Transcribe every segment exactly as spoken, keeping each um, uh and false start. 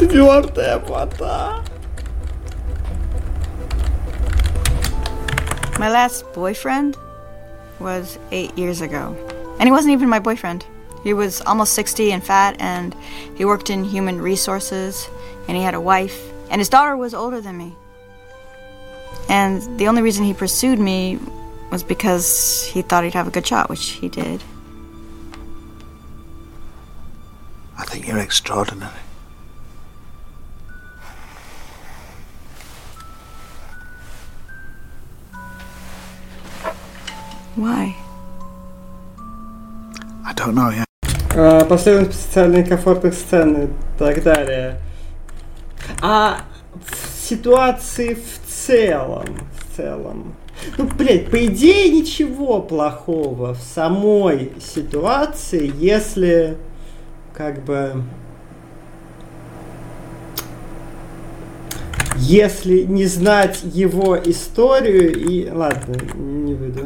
Твёрдая вода. My last boyfriend was eight years ago. And he wasn't even my boyfriend. He was almost sixty and fat, and he worked in human resources, and he had a wife, and his daughter was older than me. And the only reason he pursued me was because he thought he'd have a good shot, which he did. I think you're extraordinary. Why? I don't know yet. А, последовательность социальной комфортных сцен и так далее. А в ситуации в целом, в целом, ну, блядь, по идее ничего плохого в самой ситуации, если, как бы, если не знать его историю и, ладно, не выйду.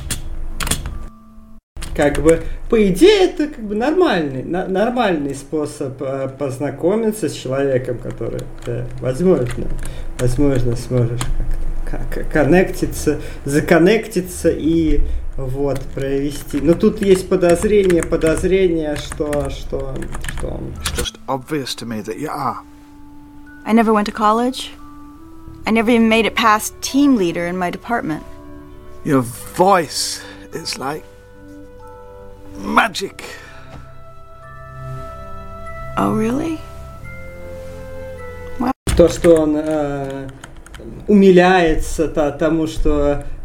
Как бы, по идее, это как бы нормальный, на, нормальный способ э, познакомиться с человеком, который ты, возможно, возможно, сможешь как-то как, коннектиться, законнектиться и вот провести. Но тут есть подозрение, подозрение, что, что, что он. It's just obvious to me that you are. I never went to college. I never even made it past team leader in my department. Your voice is like magic. Oh, really? То, что он э, умиляется то, тому, что